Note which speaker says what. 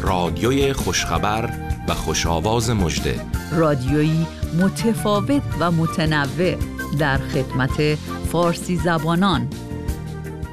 Speaker 1: رادیوی خوشخبر و خوش‌آواز مژده،
Speaker 2: رادیویی متفاوت و متنوع در خدمت فارسی زبانان